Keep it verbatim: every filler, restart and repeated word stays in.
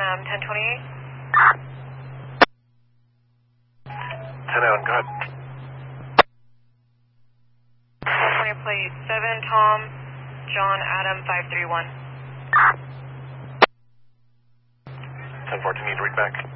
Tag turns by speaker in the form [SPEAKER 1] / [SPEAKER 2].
[SPEAKER 1] um, ten twenty-eight.
[SPEAKER 2] ten oh, go ahead.
[SPEAKER 1] California plate seven, Tom, John, Adam, five three one.
[SPEAKER 2] ten fourteen, need to read back.